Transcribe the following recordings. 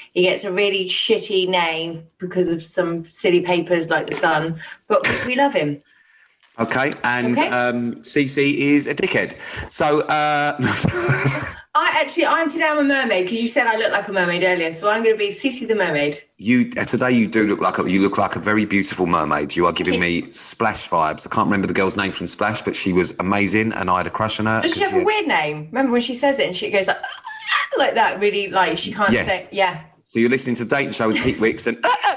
He gets a really shitty name because of some silly papers like The Sun, but we love him. Okay, and Cece is a dickhead. So, I'm a mermaid because you said I look like a mermaid earlier, so I'm going to be Cece the mermaid. Today you look like a very beautiful mermaid. You are giving me Splash vibes. I can't remember the girl's name from Splash, but she was amazing, and I had a crush on her. Does she have a weird name? Remember when she says it and she goes like that, really, like she can't say, yeah. So you're listening to Dating Show with Pete Wicks and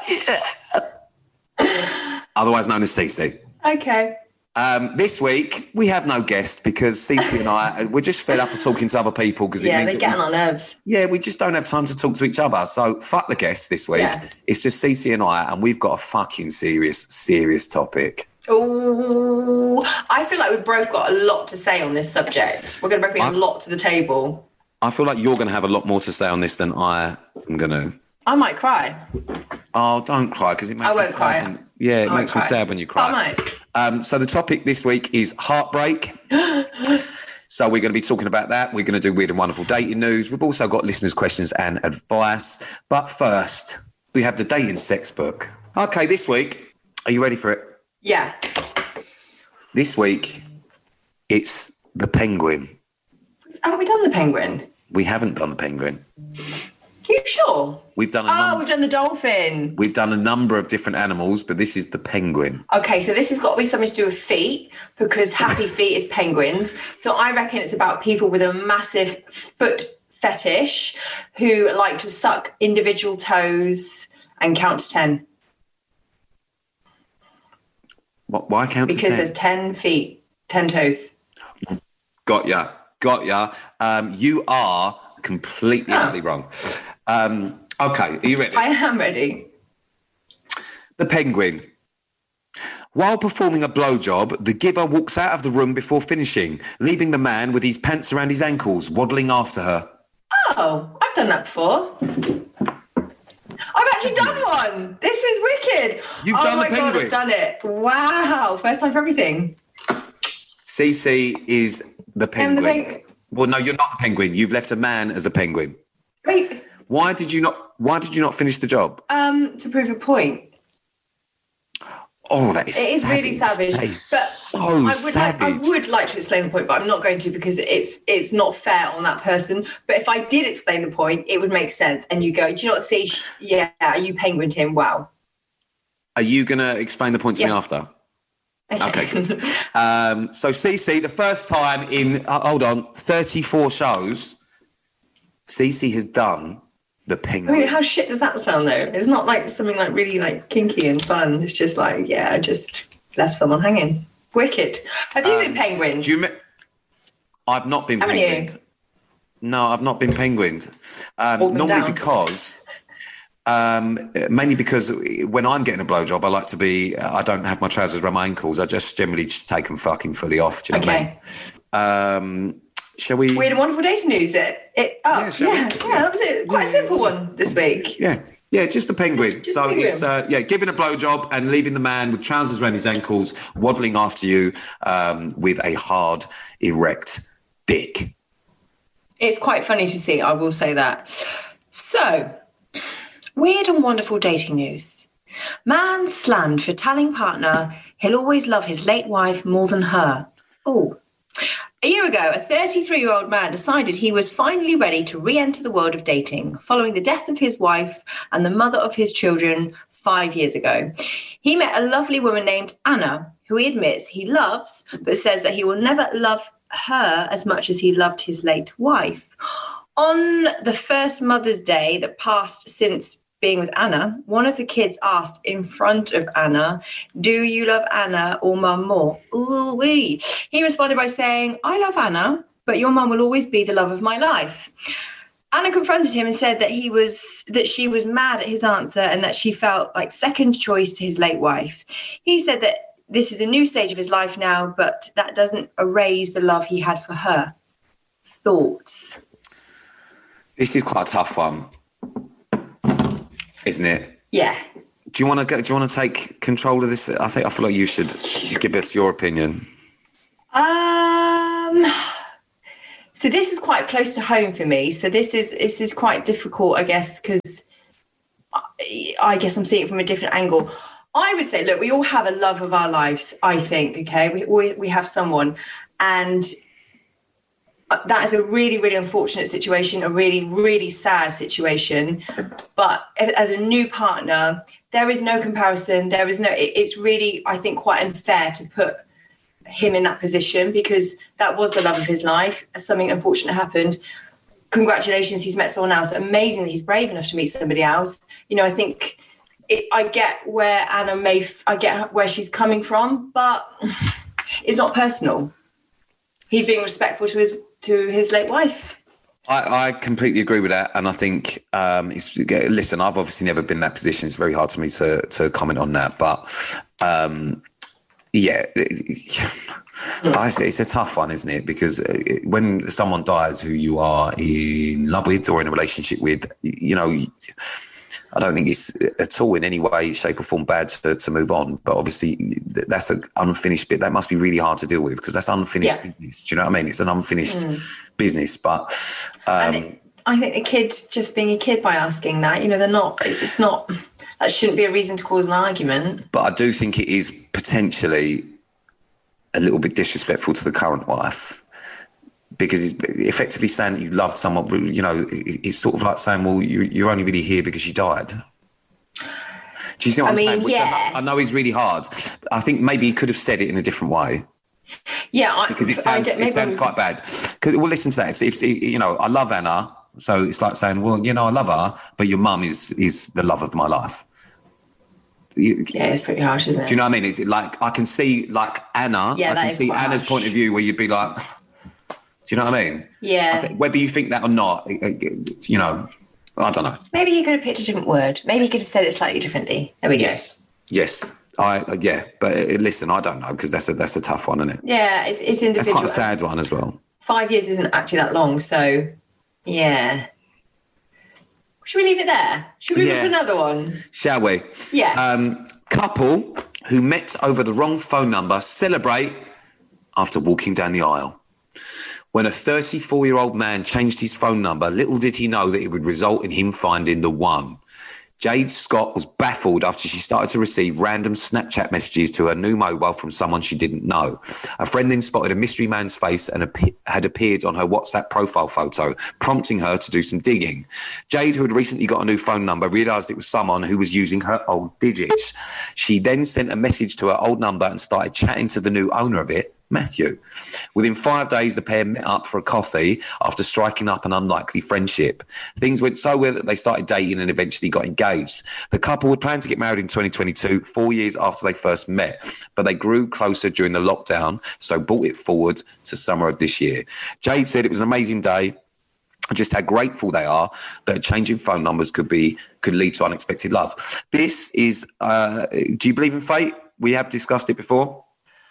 otherwise known as Cece. Okay. This week we have no guest because Cece and we're just fed up of talking to other people because they're getting on our nerves. Yeah, we just don't have time to talk to each other. So fuck the guests this week. Yeah. It's just Cece and we've got a fucking serious topic. Oh, I feel like we've both got a lot to say on this subject. We're going to bring a lot to the table. I feel like you're going to have a lot more to say on this than I am going to. I might cry. Oh, don't cry because it makes me sad. It makes me sad when you cry. I might. So the topic this week is heartbreak. So we're going to be talking about that. We're going to do weird and wonderful dating news. We've also got listeners' questions and advice. But first, we have the dating sex book. Okay, this week, are you ready for it? Yeah. This week, it's the penguin. Haven't we done the penguin? We haven't done the penguin. Are you sure? We've done we've done the dolphin. We've done a number of different animals, but this is the penguin. Okay, so this has got to be something to do with feet because happy feet is penguins. So I reckon it's about people with a massive foot fetish who like to suck individual toes and count to 10. Why count to 10? Because there's 10 feet, 10 toes. Got ya. You are completely utterly wrong. Okay, are you ready? I am ready. The penguin. While performing a blowjob, the giver walks out of the room before finishing, leaving the man with his pants around his ankles, waddling after her. Oh, I've done that before. I've actually done one. This is wicked. You've done the penguin. Oh my God, I've done it. Wow. First time for everything. Cece is the penguin. Well, no, you're not the penguin. You've left a man as a penguin. Wait. Why did you not finish the job? To prove a point. Oh, that is savage. Really savage. That is savage. I would like to explain the point, but I'm not going to because it's not fair on that person. But if I did explain the point, it would make sense. And you go, do you not see? Yeah, are you penguin him? Wow. Are you going to explain the point to me after? Okay. So Cece, the first time in 34 shows, Cece has done the penguin. I mean, how shit does that sound though? It's not like something like really like kinky and fun. It's just like, I just left someone hanging. Wicked. Have you been penguined? I've not been penguined. No, I've not been penguined. Normally mainly because when I'm getting a blowjob, I like to be, I don't have my trousers around my ankles. I just generally just take them fucking fully off. Do you know what I mean? Shall we? Weird and wonderful dating news. That was it. Quite a simple one this week. Yeah, just the penguin. It's giving a blowjob and leaving the man with trousers around his ankles, waddling after you with a hard, erect dick. It's quite funny to see, I will say that. So, weird and wonderful dating news. Man slammed for telling partner he'll always love his late wife more than her. Oh. A year ago, a 33-year-old man decided he was finally ready to re-enter the world of dating following the death of his wife and the mother of his children 5 years ago. He met a lovely woman named Anna, who he admits he loves, but says that he will never love her as much as he loved his late wife. On the first Mother's Day that passed since being with Anna, one of the kids asked in front of Anna, "Do you love Anna or Mum more?" Ooh-wee. He responded by saying, "I love Anna, but your mum will always be the love of my life." Anna confronted him and said that she was mad at his answer and that she felt like second choice to his late wife. He said that this is a new stage of his life now, but that doesn't erase the love he had for her. Thoughts? This is quite a tough one, isn't it? Yeah. Do you want to take control of this? I feel like you should give us your opinion. So this is quite close to home for me. So this is quite difficult, I guess, because I guess I'm seeing it from a different angle. I would say, look, we all have a love of our lives, I think, okay? We have someone, and that is a really, really unfortunate situation, a really, really sad situation. But as a new partner, there is no comparison. It's really, I think, quite unfair to put him in that position, because that was the love of his life. Something unfortunate happened. Congratulations, he's met someone else. Amazing that he's brave enough to meet somebody else. You know, I think I get where I get where she's coming from, but it's not personal. He's being respectful to his late wife. I completely agree with that, and I think listen, I've obviously never been in that position. It's very hard for me to comment on that, but yeah, it's a tough one, isn't it? Because when someone dies who you are in love with or in a relationship with, you know, I don't think it's at all in any way, shape or form bad to move on. But obviously that's an unfinished bit. That must be really hard to deal with, because that's unfinished business. Do you know what I mean? It's an unfinished business. But and I think the kid just being a kid by asking that, you know, that shouldn't be a reason to cause an argument. But I do think it is potentially a little bit disrespectful to the current wife, because it's effectively saying that you loved someone. You know, it's sort of like saying, well, you're only really here because you died. Do you see what I'm saying? Which I know is really hard. I think maybe he could have said it in a different way. Yeah. Because it sounds quite bad. Well, listen to that. If you know, I love Anna. So it's like saying, well, you know, I love her, but your mum is the love of my life. Yeah, it's pretty harsh, isn't it? Do you know what I mean? It's like, I can see like Anna. Yeah, I can see Anna's point of view where you'd be like, do you know what I mean? Yeah. Whether you think that or not, you know, I don't know. Maybe he could have picked a different word. Maybe he could have said it slightly differently. There we go. Yes. But listen, I don't know, because that's a tough one, isn't it? Yeah, it's individual. That's quite a sad one as well. 5 years isn't actually that long, so yeah. Should we leave it there? Should we move to another one? Shall we? Yeah. Couple who met over the wrong phone number celebrate after walking down the aisle. When a 34-year-old man changed his phone number, little did he know that it would result in him finding the one. Jade Scott was baffled after she started to receive random Snapchat messages to her new mobile from someone she didn't know. A friend then spotted a mystery man's face and had appeared on her WhatsApp profile photo, prompting her to do some digging. Jade, who had recently got a new phone number, realised it was someone who was using her old digits. She then sent a message to her old number and started chatting to the new owner of it, Matthew. Within 5 days, the pair met up for a coffee after striking up an unlikely friendship. Things went so well that they started dating and eventually got engaged. The couple would plan to get married in 2022, 4 years after they first met, but they grew closer during the lockdown, so brought it forward to summer of this year. Jade said it was an amazing day, just how grateful they are that changing phone numbers could lead to unexpected love. This is, do you believe in fate? We have discussed it before.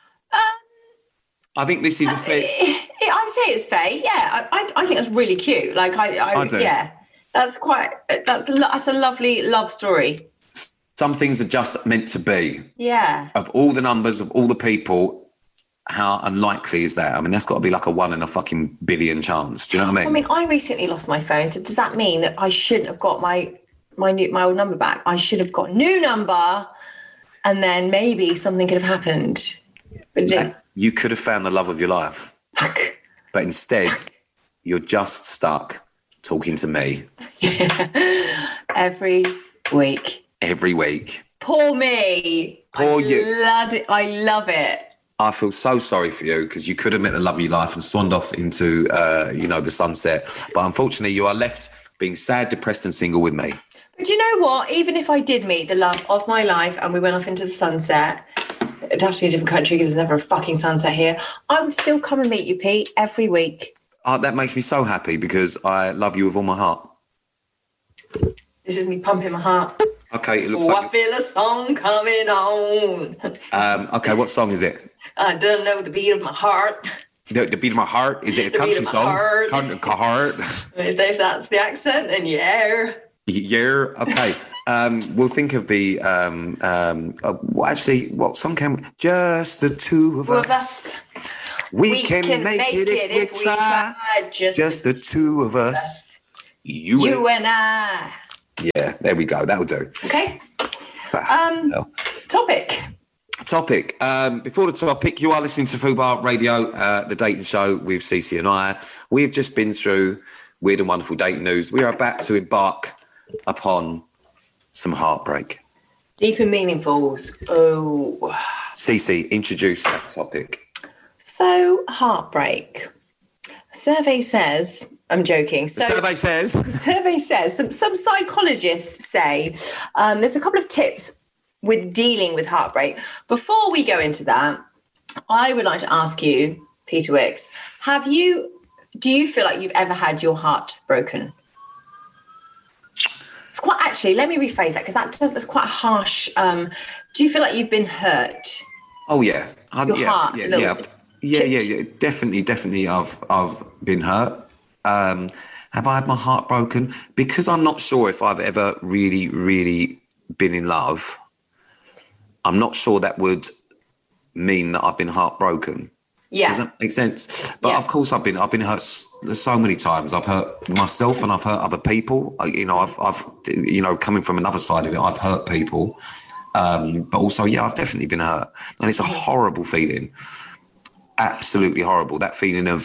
I think this is a fair. I would say it's fair. Yeah, I think that's really cute. Like I do. Yeah, that's a lovely love story. Some things are just meant to be. Yeah. Of all the numbers of all the people, how unlikely is that? I mean, that's got to be like a 1 in a fucking billion chance. Do you know what I mean? I mean, I recently lost my phone, so does that mean that I shouldn't have got my old number back? I should have got a new number, and then maybe something could have happened. But it didn't. You could have found the love of your life. Fuck. But instead, you're just stuck talking to me. Every week. Poor me. You. I love it. I feel so sorry for you, because you could have met the love of your life and swanned off into, the sunset. But unfortunately, you are left being sad, depressed and single with me. But you know what? Even if I did meet the love of my life and we went off into the sunset, it'd have to be a different country because there's never a fucking sunset here, I would still come and meet you, Pete, every week. Oh, that makes me so happy, because I love you with all my heart. This is me pumping my heart. Okay, it looks like... I feel a song coming on. Okay, what song is it? I don't know, the beat of my heart. The beat of my heart? Is it a country song? Heart. If that's the accent, then yeah. Yeah, okay. We'll think of the what song can we? Just the two of us. We can make it if we try. Just the two of us. You and I. Yeah, there we go. That'll do. Okay. Topic. Before the topic, you are listening to Fubar Radio, the dating show with Cece and I. We've just been through weird and wonderful dating news. We are about to embark upon some heartbreak. Deep and meaningfuls. Oh. Cece, introduce that topic. So, heartbreak. Survey says, I'm joking. The survey says, some psychologists say there's a couple of tips with dealing with heartbreak. Before we go into that, I would like to ask you, Peter Wicks, do you feel like you've ever had your heart broken? It's quite, actually, let me rephrase that, because that's quite harsh. Do you feel like you've been hurt? Oh, yeah. Heart, Yeah. Definitely. I've been hurt. Have I had my heart broken? Because I'm not sure if I've ever really, really been in love. I'm not sure that would mean that I've been heartbroken. Yeah. Does that make sense? But of course, I've been hurt so many times. I've hurt myself and I've hurt other people. I've coming from another side of it, I've hurt people. But also, I've definitely been hurt, and it's a horrible feeling. Absolutely horrible. That feeling of,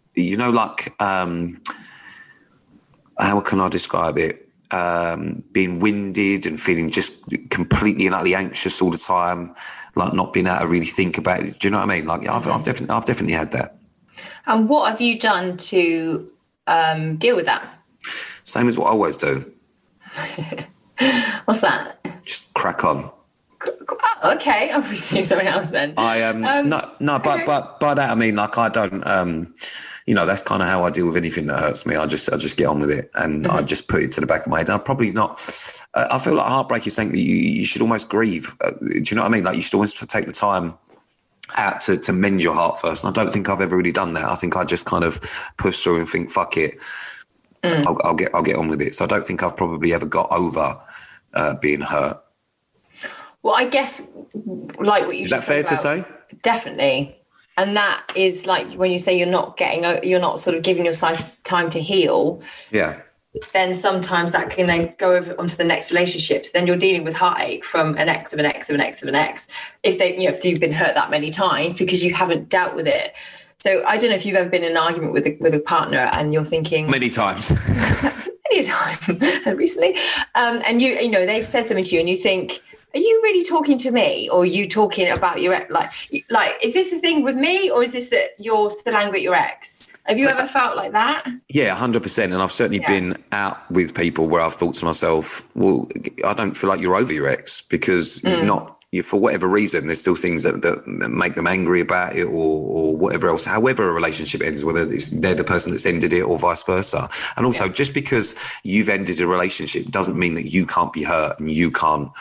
how can I describe it? Being winded and feeling just completely and utterly anxious all the time, like not being able to really think about it. Do you know what I mean? Like I've definitely had that. And what have you done to deal with that? Same as what I always do. What's that? Just crack on. Oh, okay, I'm saying something else then. But by that I mean, like, I don't. That's kind of how I deal with anything that hurts me. I just get on with it, and I just put it to the back of my head. I'm probably not. I feel like heartbreak is something that you should almost grieve. Do you know what I mean? Like, you should always take the time out to mend your heart first. And I don't think I've ever really done that. I think I just kind of push through and think, fuck it, I'll get on with it. So I don't think I've probably ever got over being hurt. Well, I guess, like what you is that fair to say? Definitely. And that is like when you say you're not sort of giving yourself time to heal. Yeah. Then sometimes that can then go over onto the next relationships. Then you're dealing with heartache from an ex of an ex of an ex of an ex. If you've been hurt that many times because you haven't dealt with it. So I don't know if you've ever been in an argument with a partner and you're thinking many times. Many times recently. And they've said something to you and you think, are you really talking to me, or are you talking about your ex? Like, is this the thing with me, or is this that you're still angry at your ex? Have you ever felt like that? Yeah, 100%. And I've certainly been out with people where I've thought to myself, well, I don't feel like you're over your ex, because for whatever reason, there's still things that make them angry about it, or whatever else, however a relationship ends, whether they're the person that's ended it or vice versa. And also, just because you've ended a relationship doesn't mean that you can't be hurt and you can't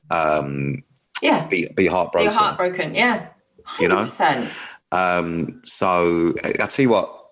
be heartbroken. You're heartbroken, 100%. So I'll tell you what,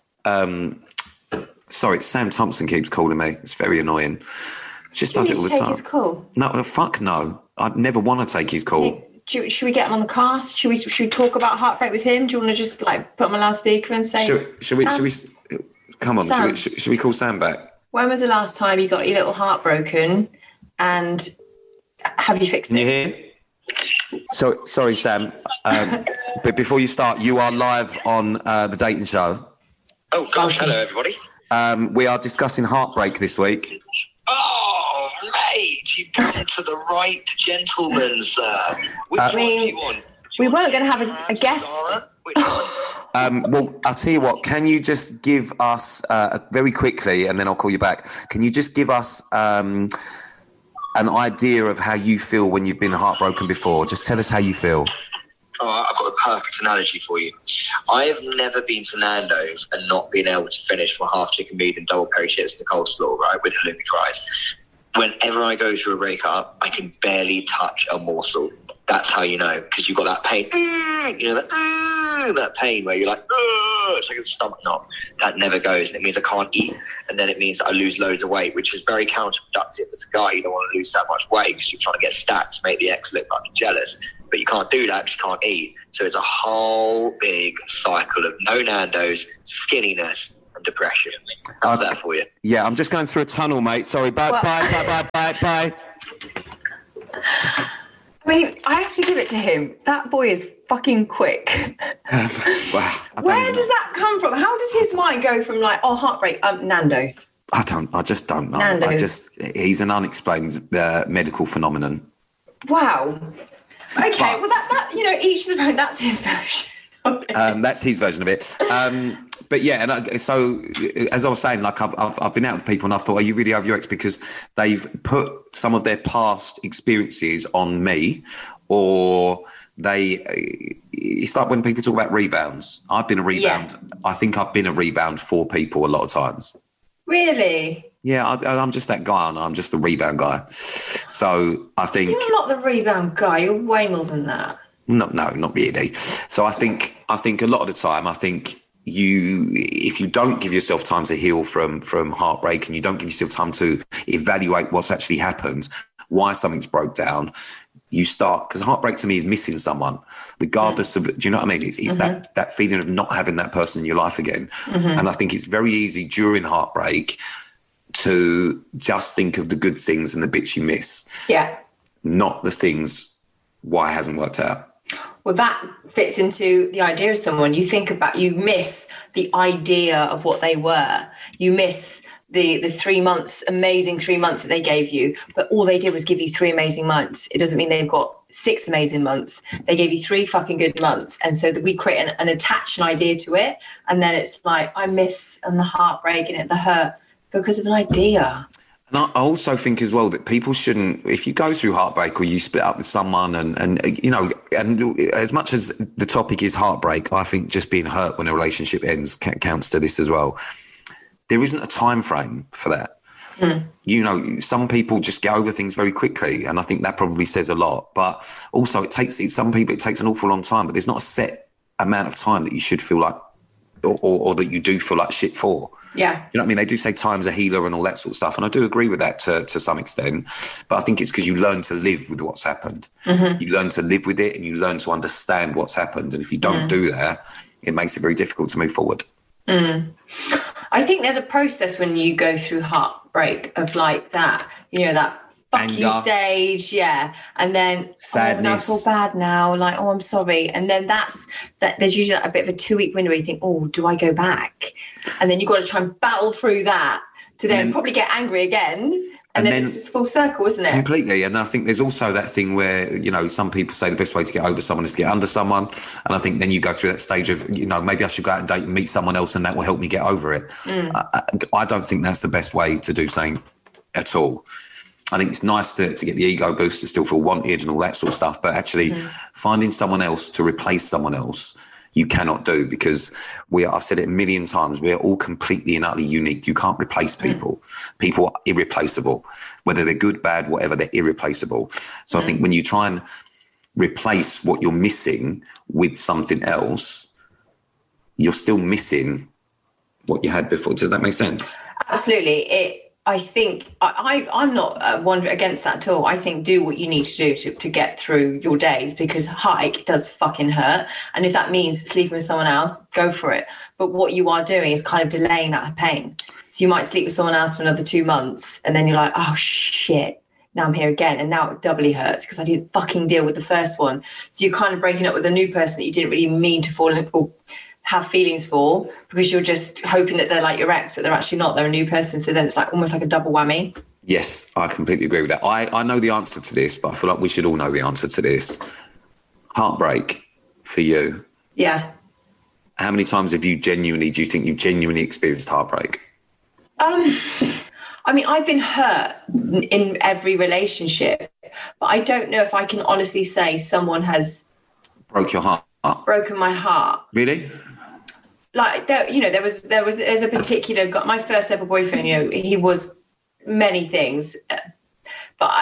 sorry, Sam Thompson keeps calling me. It's very annoying. Just does it all the time. Take his call? No, fuck no. I'd never want to take his call. Should we get him on the cast? Should we talk about heartbreak with him? Do you want to just put him on loudspeaker and say? Should we? Come on. Sam, should we call Sam back? When was the last time you got your little heart broken, and have you fixed it? Can you hear? So sorry, Sam. But before you start, you are live on the dating show. Oh gosh, hello everybody. We are discussing heartbreak this week. Oh, mate, you've come to the right gentleman, sir. Which one do you want? We weren't going to have a guest. Well, I'll tell you what, can you just give us, very quickly, and then I'll call you back, can you just give us an idea of how you feel when you've been heartbroken before? Just tell us how you feel. Oh, I've got a perfect analogy for you. I have never been to Nando's and not been able to finish my half chicken medium double peri chips and coleslaw, right, with halloumi fries. Whenever I go through a breakup, I can barely touch a morsel. That's how you know, because you've got that pain. That pain where you're like, it's like a stomach knot. That never goes, and it means I can't eat, and then it means I lose loads of weight, which is very counterproductive. As a guy, you don't want to lose that much weight because you're trying to get stats, make the ex look like you're jealous. But you can't do that because you can't eat. So it's a whole big cycle of no Nando's, skinniness, and depression. How's that for you? Yeah, I'm just going through a tunnel, mate. Sorry. Bye. I mean, I have to give it to him. That boy is fucking quick. Where does that come from? How does his mind go from like, oh, heartbreak, Nando's? I just don't know. Nando's. He's an unexplained medical phenomenon. Wow. Okay, well, that each to their own. That's his version. That's his version of it. But yeah, and so as I was saying, like I've been out with people and I thought, are you really over your ex? Because they've put some of their past experiences on me, or it's like when people talk about rebounds. I've been a rebound. Yeah. I think I've been a rebound for people a lot of times. Really? Yeah, I'm just that guy. I'm just the rebound guy. So I think you're not the rebound guy. You're way more than that. No, not really. So I think a lot of the time, I think if you don't give yourself time to heal from heartbreak, and you don't give yourself time to evaluate what's actually happened, why something's broke down, you start, because heartbreak to me is missing someone, regardless of, do you know what I mean? It's that feeling of not having that person in your life again. Mm-hmm. And I think it's very easy during heartbreak to just think of the good things and the bits you miss. Yeah. Not the things why it hasn't worked out. Well, that fits into the idea of someone. You think about, you miss the idea of what they were. You miss the 3 months, amazing 3 months that they gave you, but all they did was give you 3 amazing months. It doesn't mean they've got 6 amazing months. They gave you 3 fucking good months. And so that we create an attached idea to it. And then it's like, I miss, and the heartbreak and the hurt because of an idea. And I also think as well that people shouldn't, if you go through heartbreak or you split up with someone and as much as the topic is heartbreak, I think just being hurt when a relationship ends counts to this as well. There isn't a time frame for that. Mm. Some people just get over things very quickly, and I think that probably says a lot. But also some people, it takes an awful long time, but there's not a set amount of time that you should feel like, or that you do feel like shit for. Yeah. You know what I mean? They do say time's a healer and all that sort of stuff. And I do agree with that to some extent. But I think it's because you learn to live with what's happened. Mm-hmm. You learn to live with it and you learn to understand what's happened. And if you don't do that, it makes it very difficult to move forward. Mm. I think there's a process when you go through heartbreak of like that, that fuck anger, you stage, yeah, and then sadness. I feel bad now, like I'm sorry, and then that there's usually a bit of a 2-week window where you think, oh, do I go back? And then you've got to try and battle through that to then probably get angry again, and then it's just full circle, isn't it? Completely. And I think there's also that thing where some people say the best way to get over someone is to get under someone, and I think then you go through that stage of maybe I should go out and date and meet someone else, and that will help me get over it. I don't think that's the best way to do something at all. I think it's nice to get the ego boost, to still feel wanted and all that sort of stuff. But actually finding someone else to replace someone else, you cannot do, because I've said it a million times, we're all completely and utterly unique. You can't replace people. People are irreplaceable. Whether they're good, bad, whatever, they're irreplaceable. So I think when you try and replace what you're missing with something else, you're still missing what you had before. Does that make sense? Absolutely. I think I'm not one against that at all. I think do what you need to do to get through your days, because heartache does fucking hurt. And if that means sleeping with someone else, go for it. But what you are doing is kind of delaying that pain. So you might sleep with someone else for another 2 months, and then you're like, oh shit, now I'm here again. And now it doubly hurts because I didn't fucking deal with the first one. So you're kind of breaking up with a new person that you didn't really mean to fall in or have feelings for, because you're just hoping that they're like your ex, but they're actually not. They're a new person. So then it's like almost like a double whammy. Yes, I completely agree with that. I know the answer to this, but I feel like we should all know the answer to this. Heartbreak for you. Yeah. How many times do you think you've genuinely experienced heartbreak? I mean, I've been hurt in every relationship, but I don't know if I can honestly say someone has broke your heart. Broken my heart. Really? Like there's a particular my first ever boyfriend. He was many things, but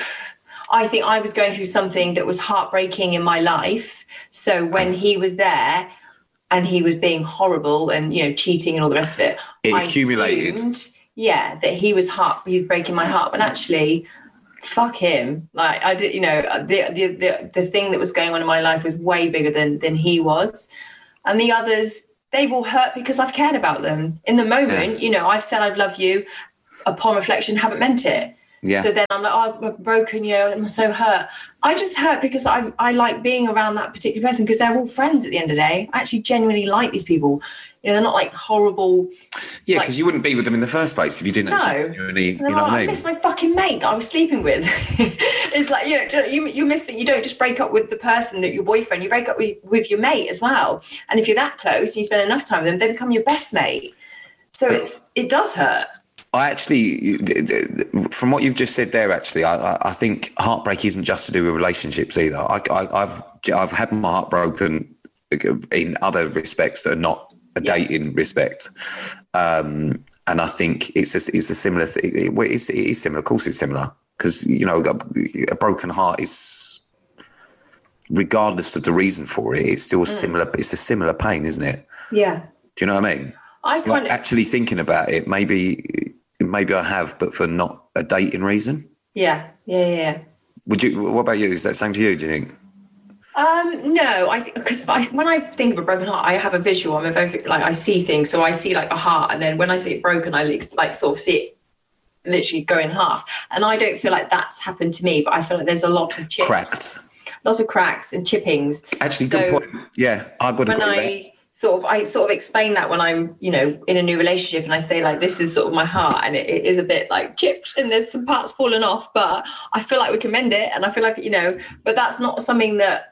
I think I was going through something that was heartbreaking in my life. So when he was there and he was being horrible and cheating and all the rest of it, it accumulated. That he was breaking my heart, but actually, fuck him. Like I did, the thing that was going on in my life was way bigger than he was. And the others, they will hurt because I've cared about them. In the moment, you know, I've said I'd love you. Upon reflection, haven't meant it. Yeah. So then I'm like, oh, I'm broken, you know, I'm so hurt. I just hurt because I like being around that particular person because they're all friends at the end of the day. I actually genuinely like these people. You know, they're not like horrible. Yeah, because you wouldn't be with them in the first place if you didn't. You know what I mean? I miss my fucking mate that I was sleeping with. It's like, you know, you miss it. You don't just break up with the person that your boyfriend, you break up with your mate as well. And if you're that close and you spend enough time with them, they become your best mate. So it does hurt. I actually, from what you've just said there, actually, I think heartbreak isn't just to do with relationships either. I've had my heart broken in other respects that are not a dating respect, and I think it's a similar thing. It is similar, of course, it's similar because you know a broken heart is, regardless of the reason for it, it's still a similar. It's a similar pain, isn't it? Yeah. Do you know what I mean? Actually thinking about it, maybe I have, but for not a dating reason. Yeah. Would you? What about you? Is that the same for you? Do you think? No, because when I think of a broken heart, I have a visual. I'm a very I see things, so I see like a heart, and then when I see it broken, I like sort of see it literally go in half. And I don't feel like that's happened to me, but I feel like there's a lot of chips, lots of cracks and chippings. Actually, good point. Yeah, I would agree. I sort of explain that when I'm, you know, in a new relationship and I say like, this is sort of my heart and it is a bit like chipped and there's some parts falling off, but I feel like we can mend it. And I feel like, you know, but that's not something that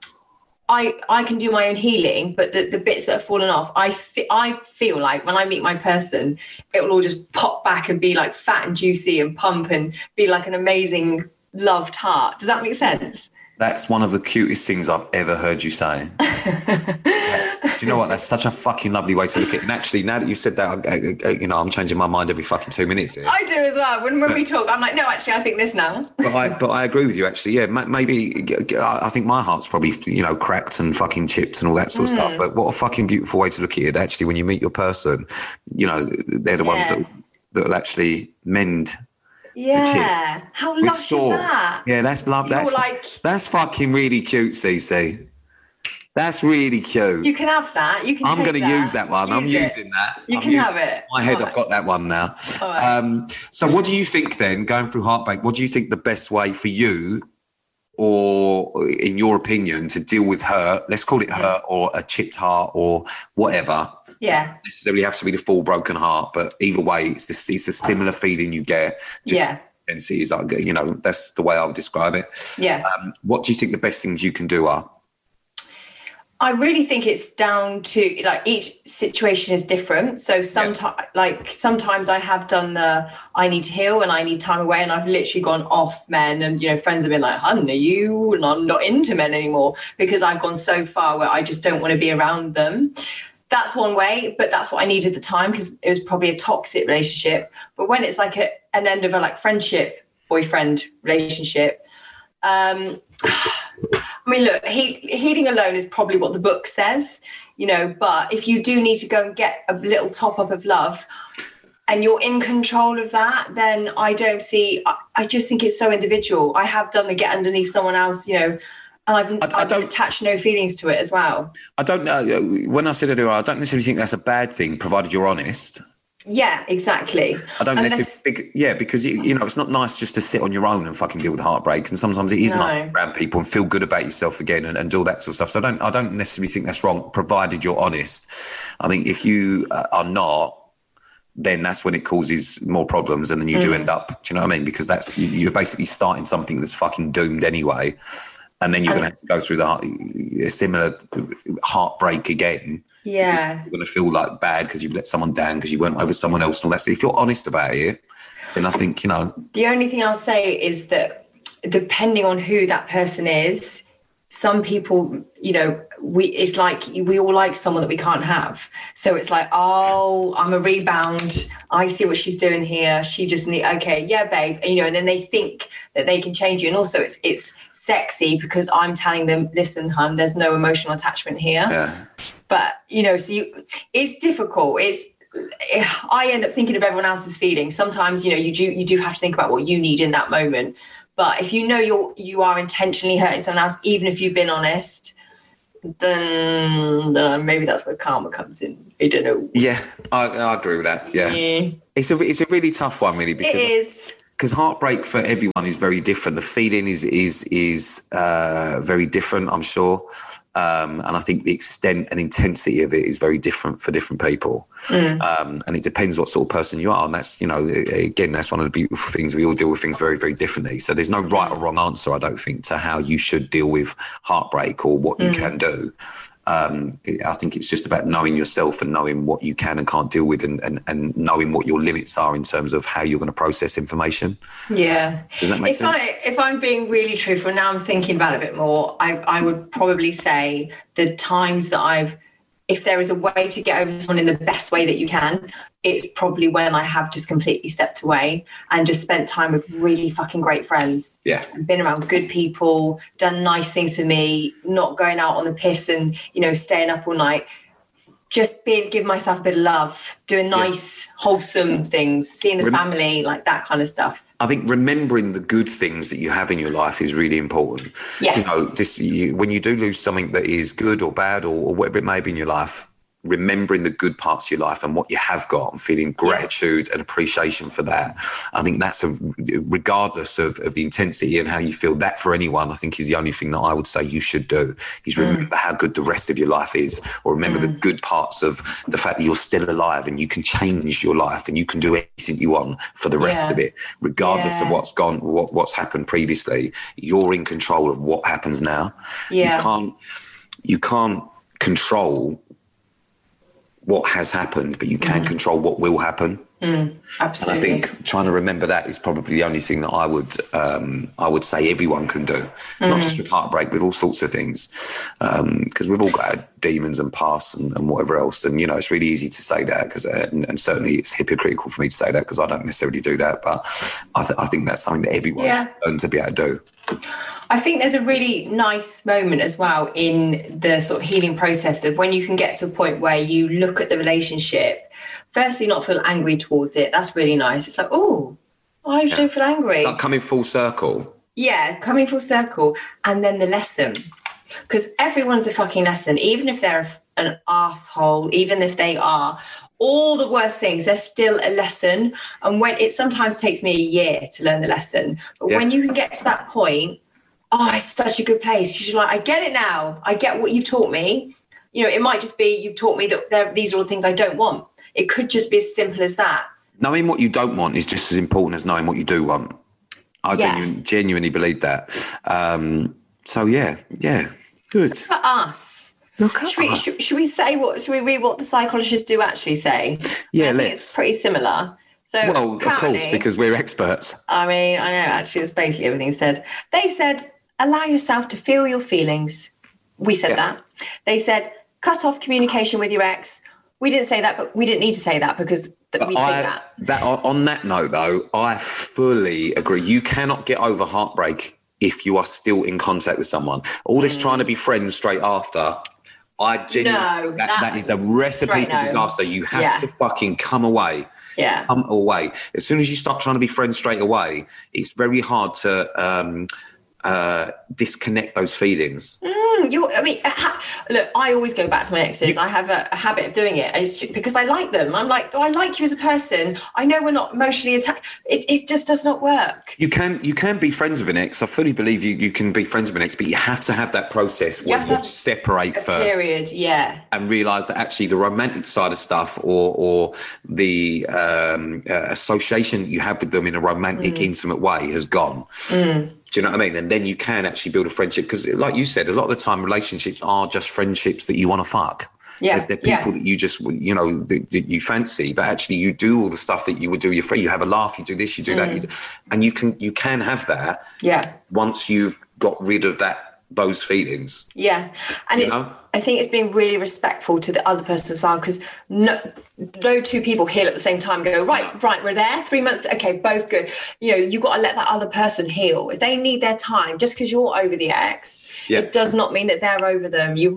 I can do my own healing, but the bits that have fallen off, I feel like when I meet my person, it will all just pop back and be like fat and juicy and pump and be like an amazing loved heart. Does that make sense? That's one of the cutest things I've ever heard you say. Do you know what? That's such a fucking lovely way to look at it. And actually, now that you said that, you know, I'm changing my mind every fucking 2 minutes here. I do as well. When we talk, I'm like, no, actually, I think this now. But I agree with you, actually. Yeah, maybe I think my heart's probably, you know, cracked and fucking chipped and all that sort of stuff. But what a fucking beautiful way to look at it. Actually, when you meet your person, you know, they're the ones that will actually mend. Yeah, how lush is that? Yeah, that's love. That's fucking really cute, Cece. That's really cute. You can have that. You can. I'm going to use that one. I'm using that. You can have it. In my head, I've got that one now. So, what do you think then? Going through heartbreak, what do you think the best way for you, or in your opinion, to deal with her? Let's call it her, or a chipped heart, or whatever. Yeah. Doesn't necessarily have to be the full broken heart, but either way, it's a similar feeling you get. Intensity is like, you know, that's the way I would describe it. Yeah. What do you think the best things you can do are? I really think it's down to like each situation is different. So sometimes I have done I need to heal and I need time away, and I've literally gone off men, and you know, friends have been like, "Hun, are you?" And I'm not into men anymore because I've gone so far where I just don't want to be around them. That's one way, but that's what I needed at the time because it was probably a toxic relationship. But when it's like an end of a like friendship, boyfriend relationship, I mean, look, healing alone is probably what the book says, you know, but if you do need to go and get a little top up of love and you're in control of that, then I just think it's so individual. I have done the get underneath someone else, you know, and I've attached no feelings to it as well. I don't know. When I said earlier, I don't necessarily think that's a bad thing, provided you're honest. Yeah, exactly. I don't necessarily, because you know, it's not nice just to sit on your own and fucking deal with heartbreak. And sometimes it is nice to be around people and feel good about yourself again and do all that sort of stuff. So I don't necessarily think that's wrong, provided you're honest. I think if you are not, then that's when it causes more problems, and then you do end up, do you know what I mean? Because that's, you're basically starting something that's fucking doomed anyway. And then you're going to have to go through a similar heartbreak again. Yeah. You're going to feel like bad because you've let someone down because you went over someone else and all that. So if you're honest about it, then I think, you know. The only thing I'll say is that depending on who that person is, some people, you know, it's like we all like someone that we can't have. So it's like, oh, I'm a rebound. I see what she's doing here. She just okay, yeah, babe. And, you know, and then they think that they can change you. And also it's sexy because I'm telling them, listen, hun, there's no emotional attachment here. Yeah. But, you know, so it's difficult. I end up thinking of everyone else's feelings. Sometimes, you know, you do have to think about what you need in that moment. But if you know you are intentionally hurting someone else, even if you've been honest, then maybe that's where karma comes in. I don't know. Yeah, I agree with that. Yeah. It's a really tough one, really, because it is. Because heartbreak for everyone is very different. The feeling is very different, I'm sure. And I think the extent and intensity of it is very different for different people. And it depends what sort of person you are. And that's, again, that's one of the beautiful things. We all deal with things very, very differently. So there's no right or wrong answer, I don't think, to how you should deal with heartbreak or what you can do. I think it's just about knowing yourself and knowing what you can and can't deal with, and knowing what your limits are in terms of how you're going to process information. Yeah. Does that make sense? If I'm being really truthful, now I'm thinking about it a bit more, I would probably say the times that if there is a way to get over someone in the best way that you can, it's probably when I have just completely stepped away and just spent time with really fucking great friends. Yeah. Been around good people, done nice things for me, not going out on the piss and, staying up all night. Just give myself a bit of love, doing nice, wholesome things, seeing the family, like that kind of stuff. I think remembering the good things that you have in your life is really important. Yeah. When you do lose something that is good or bad or whatever it may be in your life, remembering the good parts of your life and what you have got and feeling gratitude and appreciation for that. I think that's regardless of the intensity and how you feel, that for anyone, I think is the only thing that I would say you should do, is remember how good the rest of your life is, or remember the good parts of the fact that you're still alive and you can change your life and you can do anything you want for the rest of it, regardless of what's happened previously. You're in control of what happens now. Yeah. You can't control what has happened, but you can control what will happen. Absolutely. And I think trying to remember that is probably the only thing that I would say everyone can do, not just with heartbreak, with all sorts of things, because we've all got our demons and pasts and whatever else. And, it's really easy to say that because, and certainly it's hypocritical for me to say that because I don't necessarily do that. But I think that's something that everyone should learn to be able to do. I think there's a really nice moment as well in the sort of healing process of when you can get to a point where you look at the relationship, firstly, not feel angry towards it. That's really nice. It's like, I don't feel angry. Like coming full circle. Yeah, coming full circle. And then the lesson. Because everyone's a fucking lesson. Even if they're an asshole, even if they are all the worst things, there's still a lesson. And when it sometimes takes me a year to learn the lesson. But when you can get to that point, it's such a good place. Because you're like, I get it now. I get what you've taught me. It might just be you've taught me that these are all the things I don't want. It could just be as simple as that. Knowing what you don't want is just as important as knowing what you do want. I genuinely believe that. So yeah, good. For us. Should we say should we read what the psychologists do actually say? Yeah, I think it's pretty similar. So of course, because we're experts. I mean, I know, actually, it's basically everything said. They said, allow yourself to feel your feelings. We said that. They said, cut off communication with your ex. We didn't say that, but we didn't need to say that because we think that. On that note, though, I fully agree. You cannot get over heartbreak if you are still in contact with someone. All this trying to be friends straight after, that is a recipe for disaster. You have to fucking come away. Yeah. Come away. As soon as you start trying to be friends straight away, it's very hard to disconnect those feelings. Look, I always go back to my exes. I have a habit of doing it. It's because I like them. I'm like, I like you as a person. I know we're not emotionally attached. It just does not work. You can be friends with an ex. I fully believe you can be friends with an ex, but you have to have that process where you separate first. Period, yeah. And realise that actually the romantic side of stuff or the association that you have with them in a romantic, intimate way has gone. Do you know what I mean? And then you can actually build a friendship because, like you said, a lot of the time relationships are just friendships that you want to fuck. Yeah, they're people that you just, that you fancy, but actually you do all the stuff that you would do with your friend. You have a laugh, you do this, you do that, and you can have that. Yeah. Once you've got rid of those feelings. Yeah, and I think it's being really respectful to the other person as well, because no two people heal at the same time. Go right, we're there 3 months. Okay, both good. You've got to let that other person heal. If they need their time, just because you're over the ex, it does not mean that they're over them. It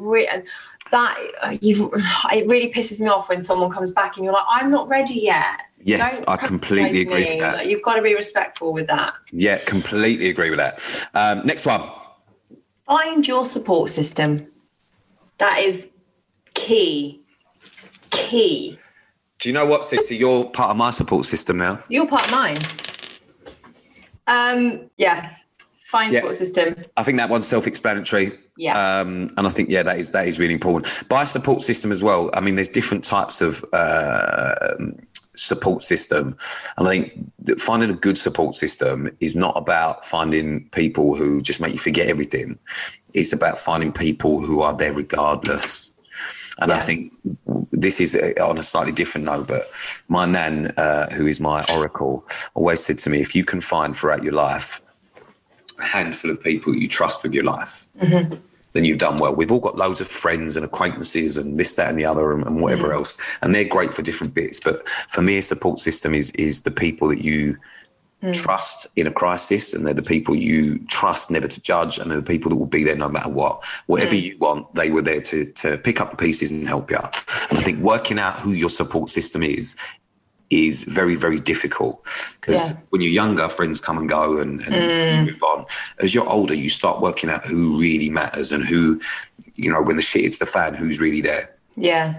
really pisses me off when someone comes back and you're like, I'm not ready yet. Yes, I completely agree with that. You've got to be respectful with that. Yeah, completely agree with that. Next one. Find your support system. That is key. Key. Do you know what, Sissy? You're part of my support system now. You're part of mine. Yeah. Fine support system. I think that one's self-explanatory. Yeah. And I think, that is really important. By support system as well, I mean, there's different types of support system. And I think that finding a good support system is not about finding people who just make you forget everything. It's about finding people who are there regardless. And I think this is on a slightly different note, but my nan, who is my oracle, always said to me, if you can find throughout your life a handful of people you trust with your life, then you've done well. We've all got loads of friends and acquaintances and this, that and the other and whatever else. And they're great for different bits. But for me, a support system is the people that you trust in a crisis, and they're the people you trust never to judge, and they're the people that will be there no matter what. Whatever you want, they were there to pick up the pieces and help you. And I think working out who your support system is very, very difficult, because when you're younger, friends come and go and you move on. As you're older, you start working out who really matters and who, when the shit hits the fan, who's really there. Yeah.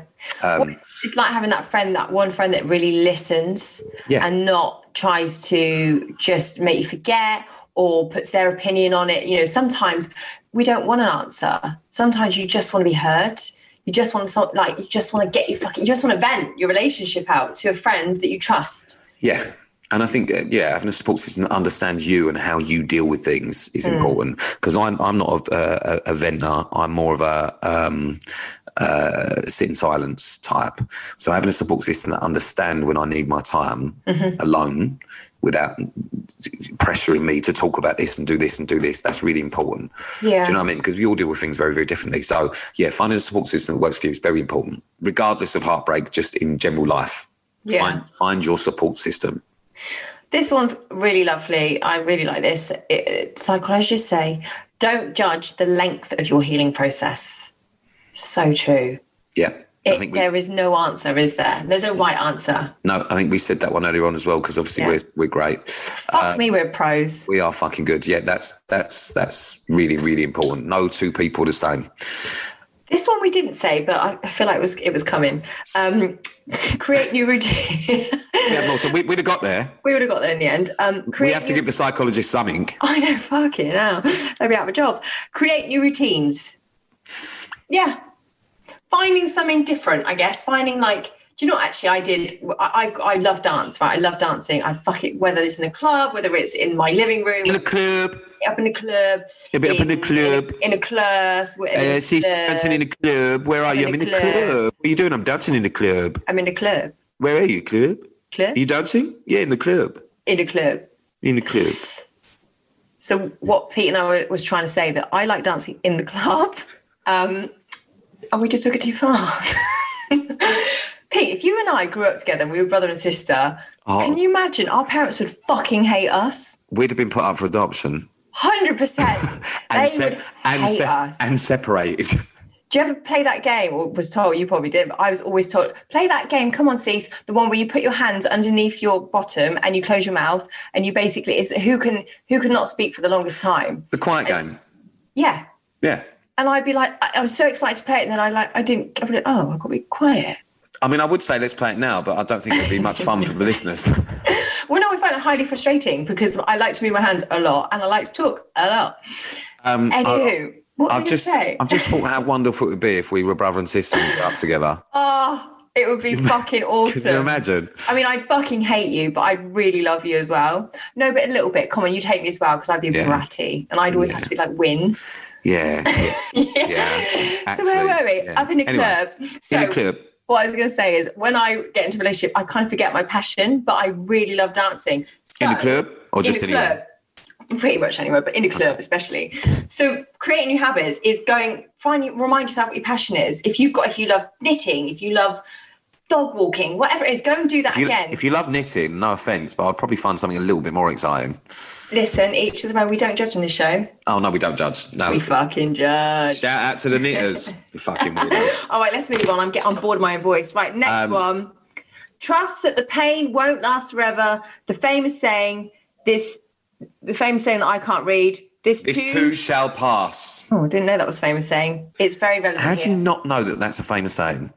It's like having that one friend that really listens and not tries to just make you forget or puts their opinion on it. Sometimes we don't want an answer. Sometimes you just want to be heard. You just want to you just want to vent your relationship out to a friend that you trust. Yeah. And I think, having a support system that understands you and how you deal with things is important, because I'm not a venter. I'm more of a sit in silence type. So having a support system that understands when I need my time alone without pressuring me to talk about this and do this and do this, that's really important. Yeah. Do you know what I mean? Because we all deal with things very, very differently. So finding a support system that works for you is very important, regardless of heartbreak, just in general life. Yeah. Find your support system. This one's really lovely. I really like this. Psychologists say, don't judge the length of your healing process. So true. Yeah. There is no answer, is there? There's no right answer. No, I think we said that one earlier on as well, because obviously we're great. Fuck me, we're pros. We are fucking good. Yeah, that's really, really important. No two people the same. This one we didn't say, but I feel like it was coming. Create new routine. We'd have got there. We would have got there in the end. We have to give the psychologist something. I know, fucking hell. They'll be out of a job. Create new routines. Yeah. Finding something different, I guess. Finding do you know what actually I did? I love dance, right? I love dancing. Whether it's in a club, whether it's in my living room. In a club. Up in the club. A bit up in the club. In a class. She's dancing in the club. Where are you? I'm in the club. What are you doing? I'm dancing in the club. I'm in the club. Where are you, club? Club? Are you dancing? Yeah, in the club. In the club. In the club. So what Pete and I was trying to say, that I like dancing in the club. And we just took it too far. Pete, if you and I grew up together and we were brother and sister, can you imagine? Our parents would fucking hate us. We'd have been put up for adoption. 100%. They would hate us. And separated. Do you ever play that game? Or was told, you probably did, but I was always told, play that game. Come on, Cease. The one where you put your hands underneath your bottom and you close your mouth, and you basically, it's who can not speak for the longest time. The quiet game. Yeah. Yeah. And I'd be like, I was so excited to play it, and then I've got to be quiet. I mean, I would say let's play it now, but I don't think it'd be much fun for the listeners. Well, no, I find it highly frustrating because I like to move my hands a lot and I like to talk a lot. Anywho, what were you say? I've just thought how wonderful it would be if we were brother and sister and grew up together. Oh, it would be fucking awesome. Can you imagine? I mean, I'd fucking hate you, but I'd really love you as well. No, but a little bit. Come on, you'd hate me as well because I'd be bratty and I'd always have to be win. Yeah. So where were we? Up in the club. In the club. What I was going to say is, when I get into a relationship, I kind of forget my passion, but I really love dancing. So, in the club or just anywhere? Pretty much anywhere, but in the club especially. So creating new habits is remind yourself what your passion is. If you love knitting, if you love dog walking, whatever it is, go and do that again. If you love knitting, no offence, but I'd probably find something a little bit more exciting. Listen, each of them, we don't judge on this show. Oh, no, we don't judge. No. We fucking judge. Shout out to the knitters. You fucking weirdos. All right, let's move on. I'm getting on board with my own voice. Right, next one. Trust that the pain won't last forever. The famous saying that I can't read, This too shall pass. Oh, I didn't know that was a famous saying. It's very relevant. How do you not know that that's a famous saying?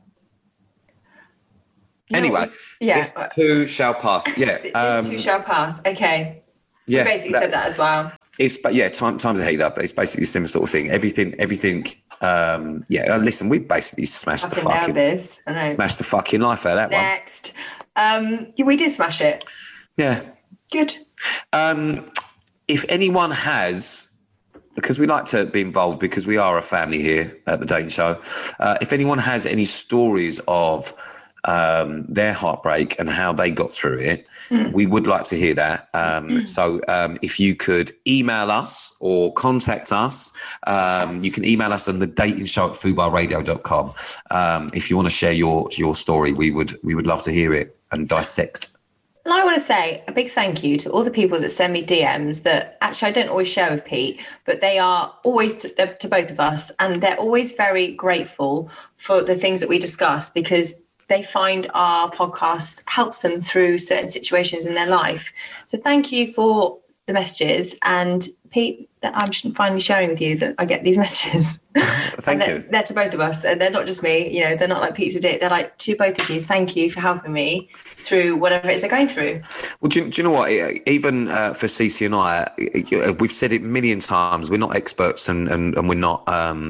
Anyway, this too shall pass. Yeah. This too shall pass. Okay. Yeah. You basically said that as well. Times a heat up. It's basically the same sort of thing. Everything. Listen, we basically smashed the fucking life out of that Next. We did smash it. Yeah. Good. If anyone has, because we like to be involved because we are a family here at the Dating Show. If anyone has any stories of their heartbreak and how they got through it, we would like to hear that. So if you could email us or contact us, you can email us on the dating show at fubarradio.com. If you want to share your story, we would love to hear it and dissect. And I want to say a big thank you to all the people that send me DMs that actually I don't always share with Pete, but they are always to both of us, and they're always very grateful for the things that we discuss because they find our podcast helps them through certain situations in their life. So thank you for the messages. And Pete, I'm finally sharing with you that I get these messages. Thank you. They're to both of us. And they're not just me. You know, they're not like Pete's a dick. They're like, to both of you, thank you for helping me through whatever it is they're going through. Well, do you know what? Even for Cece and I, we've said it a million times. We're not experts and we're not...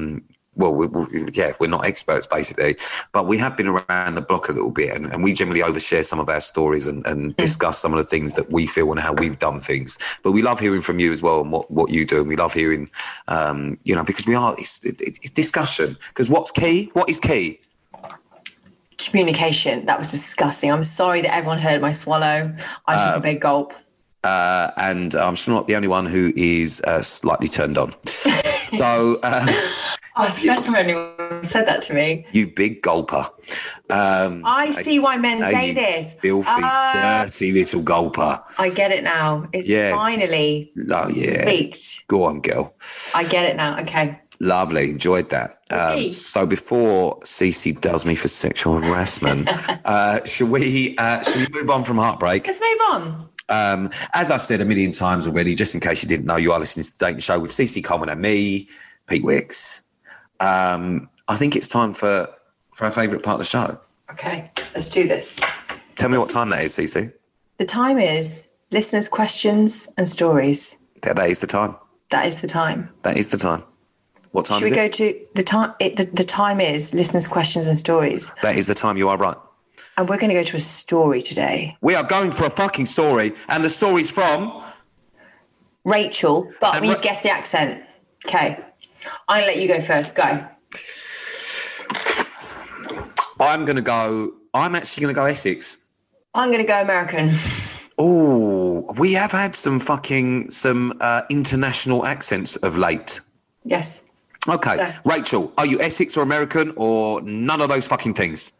we're not experts basically, but we have been around the block a little bit and we generally overshare some of our stories and discuss some of the things that we feel and how we've done things. But we love hearing from you as well and what you do. And we love hearing, because it's discussion. Because what's key? What is key? Communication. That was disgusting. I'm sorry that everyone heard my swallow. I took a big gulp. And I'm sure not the only one who is slightly turned on. So... it's the first time anyone said that to me. You big gulper. I see why men say this. Filthy, dirty little gulper. I get it now. It's finally speaked. Go on, girl. I get it now. Okay. Lovely. Enjoyed that. So before Cece does me for sexual harassment, should we move on from heartbreak? Let's move on. As I've said a million times already, just in case you didn't know, you are listening to The Dating Show with Cece Coleman and me, Pete Wicks. I think it's time for our favourite part of the show. Okay, let's do this. Tell me what time that is, Cece. The time is listeners' questions and stories. That is the time. That is the time. That is the time. What time is it? Should we go to the time? The time is listeners' questions and stories. That is the time. You are right. And we're going to go to a story today. We are going for a fucking story, and the story's from Rachel. But we need to guess the accent. Okay. I'm going to let you go first. Go. I'm actually going to go Essex. I'm going to go American. Oh, we have had some international accents of late. Yes. Okay. So. Rachel, are you Essex or American or none of those fucking things?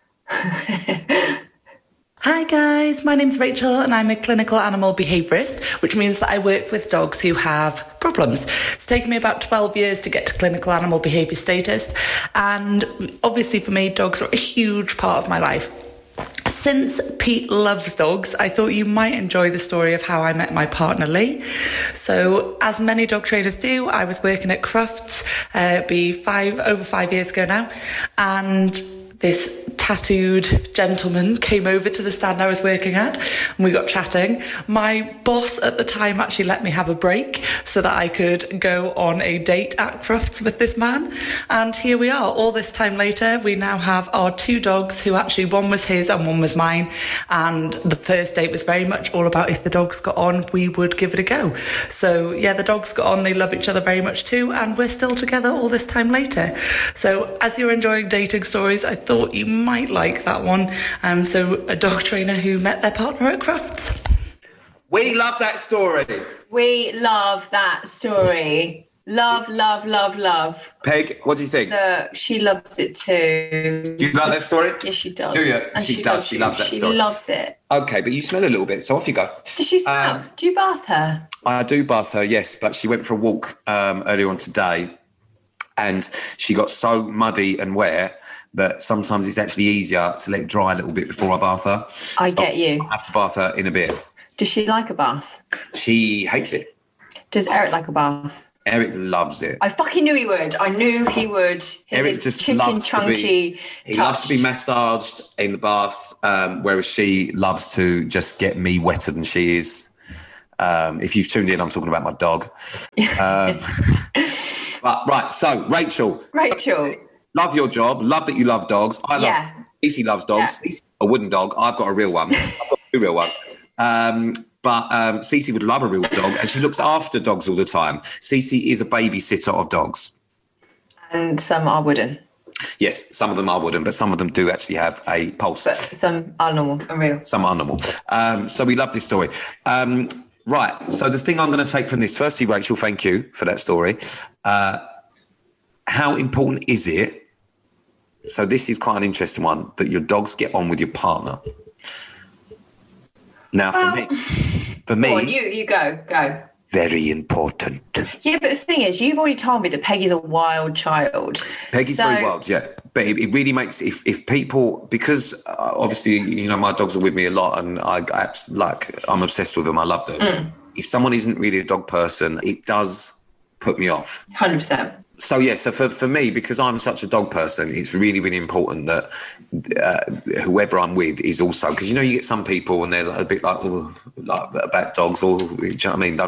Hi guys, my name's Rachel and I'm a clinical animal behaviourist, which means that I work with dogs who have problems. It's taken me about 12 years to get to clinical animal behaviour status, and obviously for me, dogs are a huge part of my life. Since Pete loves dogs, I thought you might enjoy the story of how I met my partner Lee. So, as many dog trainers do, I was working at Crufts, over 5 years ago now, and this tattooed gentleman came over to the stand I was working at and we got chatting. My boss at the time actually let me have a break so that I could go on a date at Crufts with this man. And here we are, all this time later. We now have our two dogs, who actually one was his and one was mine. And the first date was very much all about if the dogs got on, we would give it a go. So yeah, the dogs got on, they love each other very much too, and we're still together all this time later. So as you're enjoying dating stories, I thought you might like that one. So a dog trainer who met their partner at Crufts. We love that story. We love that story. Love, love, love, love. Peg, what do you think? Look, she loves it too. Do you like that story? Yes, she does. Do you? And she does. She loves that story. She loves it. Okay, but you smell a little bit, so off you go. Does she smell? Do you bath her? I do bath her, yes, but she went for a walk earlier on today and she got so muddy and wet that sometimes it's actually easier to let it dry a little bit before I bath her. I get you. I have to bath her in a bit. Does she like a bath? She hates it. Does Eric like a bath? Eric loves it. I fucking knew he would. I knew he would. Eric His just chicken loves chunky to be. He loves to be massaged in the bath, whereas she loves to just get me wetter than she is. If you've tuned in, I'm talking about my dog. But right, so Rachel, love your job. Love that you love dogs. I love. Cece loves dogs. Cece, a wooden dog. I've got a real one. I've got 2 real ones. But Cece would love a real dog, and she looks after dogs all the time. Cece is a babysitter of dogs. And some are wooden. Yes, some of them are wooden, but some of them do actually have a pulse. But some are normal and real. Some are normal. So we love this story. Right, so the thing I'm going to take from this, firstly, Rachel, thank you for that story. How important is it? So this is quite an interesting one, that your dogs get on with your partner. Now, for me, Go on, you go. Very important. Yeah, but the thing is, you've already told me that Peggy's a wild child. Peggy's very wild, yeah. But it really makes, if people, because obviously, you know, my dogs are with me a lot, and I'm obsessed with them. I love them. If someone isn't really a dog person, it does put me off. 100%. So, yeah, so for me, because I'm such a dog person, it's really, really important that whoever I'm with is also, because, you know, you get some people and they're like, a bit like about dogs, or, do you know what I mean?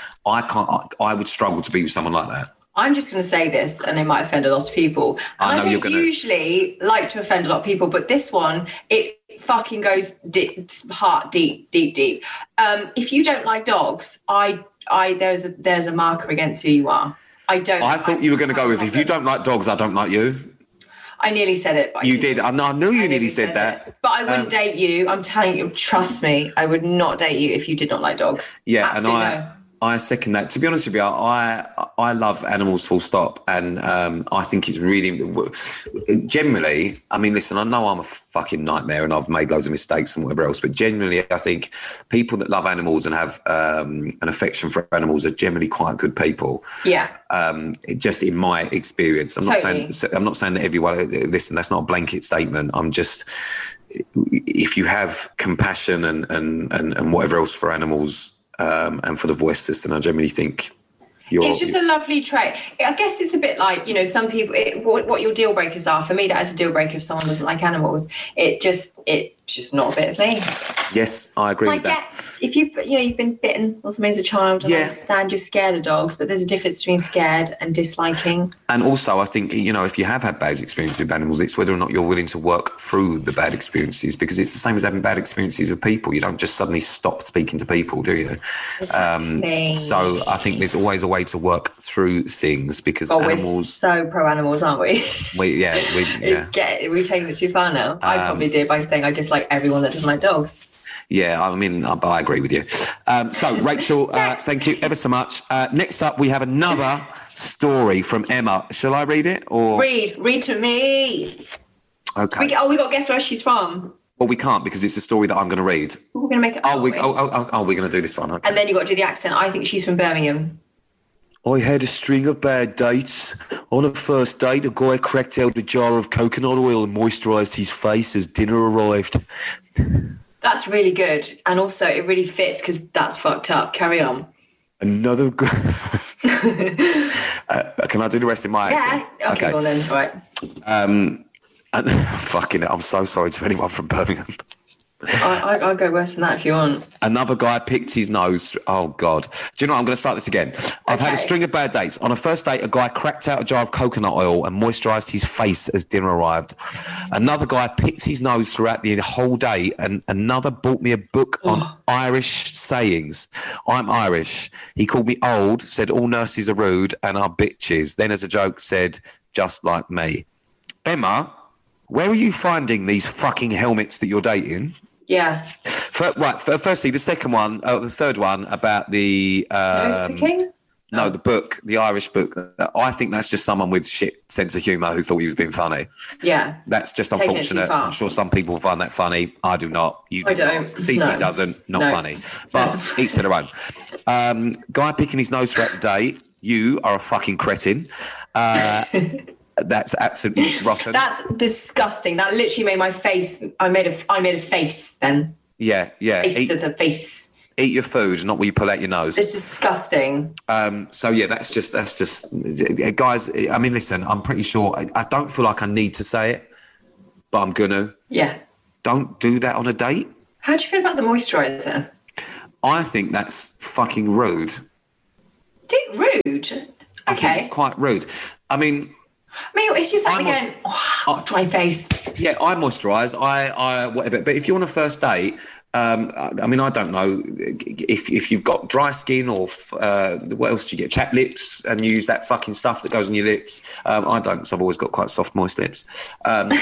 I would struggle to be with someone like that. I'm just going to say this, and it might offend a lot of people. I don't usually like to offend a lot of people, but this one, it fucking goes heart deep. If you don't like dogs, there's a marker against who you are. I thought you were going to go with, if you don't like dogs, I don't like you. I nearly said it. But you did. I knew you nearly said that. But I wouldn't date you. I'm telling you, trust me, I would not date you if you did not like dogs. Yeah, absolutely and I second that. To be honest with you, I love animals full stop. And I think it's really, generally, I mean, listen, I know I'm a fucking nightmare and I've made loads of mistakes and whatever else, but generally I think people that love animals and have an affection for animals are generally quite good people. Yeah. Just in my experience. I'm not saying that everyone, listen, that's not a blanket statement. I'm just, if you have compassion and whatever else for animals, and for the voices, then I generally think it's just a lovely trait. I guess it's a bit like, you know, some people, what your deal breakers are. For me, that is a deal breaker if someone doesn't like animals. It's just not a bit of me. Yes, I agree with that. If you've been bitten or something as a child, I understand you're scared of dogs, but there's a difference between scared and disliking. And also, I think, you know, if you have had bad experiences with animals, it's whether or not you're willing to work through the bad experiences, because it's the same as having bad experiences with people. You don't just suddenly stop speaking to people, do you? Exactly. So I think there's always a way to work through things, because animals... We're so pro animals, aren't we? We're taking it too far now. I probably did by saying I dislike everyone that doesn't like dogs. Yeah, I mean, I agree with you. So, Rachel, thank you ever so much. Next up, we have another story from Emma. Shall I read it? Or read to me. Okay. We got to guess where she's from. Well, we can't, because it's a story that I'm going to read. We're going to make it. We're going to do this one. Okay. And then you got to do the accent. I think she's from Birmingham. I had a string of bad dates. On a first date, a guy cracked out a jar of coconut oil and moisturised his face as dinner arrived. That's really good. And also, it really fits because that's fucked up. Carry on. Another guy... Can I do the rest in my accent? Yeah. Okay, well then. All right. Fucking, I'm so sorry to anyone from Birmingham. I'll go worse than that if you want. Another guy picked his nose. Oh, God. Do you know what? I'm going to start this again. I've had a string of bad dates. On a first date, a guy cracked out a jar of coconut oil and moisturised his face as dinner arrived. Another guy picked his nose throughout the whole day, and another bought me a book on Irish sayings. I'm Irish. He called me old, said all nurses are rude and are bitches. Then as a joke said, just like me. Emma, where are you finding these fucking helmets that you're dating? Yeah. Firstly, the third one about the... nose picking? No, the book, the Irish book. I think that's just someone with shit sense of humour who thought he was being funny. Yeah. That's just unfortunate. I'm sure some people find that funny. I do not. You do I don't. Not. Cece doesn't. Not funny. But each to their own. Guy picking his nose throughout the day. You are a fucking cretin. That's absolutely rotten. That's disgusting. That literally made my face. I made a face then. Yeah. Face to the face. Eat your food, not what you pull out your nose. It's disgusting. So yeah, that's just guys. I mean, listen, I'm pretty sure. I don't feel like I need to say it, but I'm gonna. Yeah. Don't do that on a date. How do you feel about the moisturiser? I think that's fucking rude. Rude? I think it's quite rude. I mean, it's just like, again, dry face. Yeah, I moisturise. I whatever. But if you're on a first date, I mean, I don't know if you've got dry skin or what else do you get? Chapped lips, and you use that fucking stuff that goes on your lips. I don't, because I've always got quite soft, moist lips. But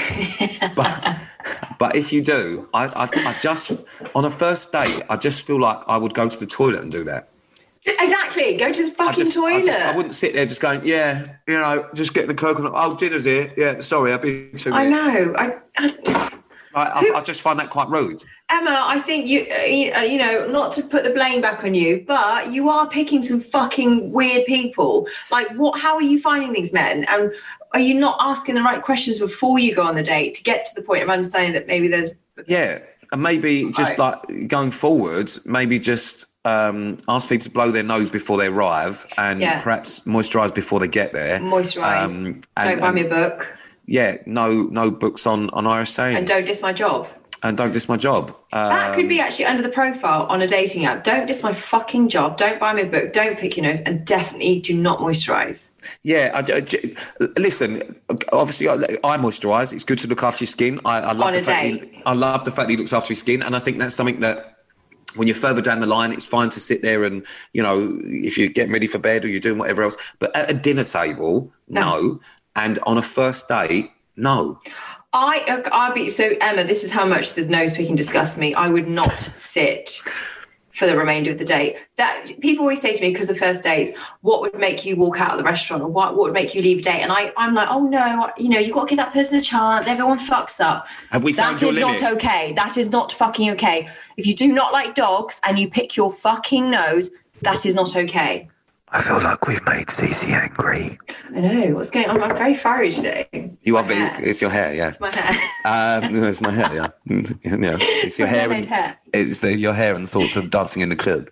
if you do, I just on a first date, I just feel like I would go to the toilet and do that. Exactly. Go to the fucking toilet. I wouldn't sit there just going, just getting the coconut. Oh, dinner's here. Yeah, sorry, I've been 2 minutes. I know. I just find that quite rude. Emma, I think you know, not to put the blame back on you, but you are picking some fucking weird people. Like, how are you finding these men? And are you not asking the right questions before you go on the date to get to the point of understanding that maybe there's... Yeah, and maybe just like going forward, maybe just... ask people to blow their nose before they arrive and perhaps moisturise before they get there. Moisturise. Don't buy me a book. Yeah, no books on Irish sayings. And don't diss my job. That could be actually under the profile on a dating app. Don't diss my fucking job. Don't buy me a book. Don't pick your nose. And definitely do not moisturise. Yeah, listen, obviously I moisturise. It's good to look after your skin. I love the fact that he looks after his skin. And I think that's something that when you're further down the line, it's fine to sit there and, you know, if you're getting ready for bed or you're doing whatever else. But at a dinner table, no. And on a first date, no. So Emma, this is how much the nose picking disgusts me. I would not sit for the remainder of the date. That people always say to me, because the first dates, what would make you walk out of the restaurant, or what would make you leave a date? And I'm like, oh no, you know, you've got to give that person a chance. Everyone fucks up. Have we found your limit? That is not okay. That is not fucking okay. If you do not like dogs and you pick your fucking nose, that is not okay. I feel like we've made Cece angry. I know. What's going on? I'm very fiery today. You are very... It's your hair, yeah. It's my hair. It's my hair, yeah. Yeah. It's your hair. It's your hair and thoughts of dancing in the club.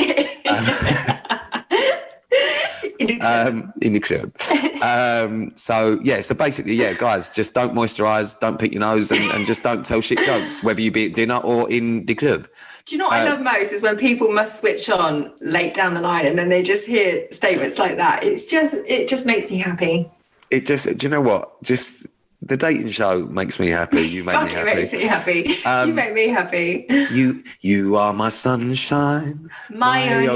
In the club. So basically, guys, just don't moisturise, don't pick your nose, and just don't tell shit jokes, whether you be at dinner or in the club. Do you know what I love most is when people must switch on late down the line and then they just hear statements like that. It just makes me happy. Do you know what? Just the dating show makes me happy. You make me happy. It makes me happy. You make me happy. You are my sunshine, my only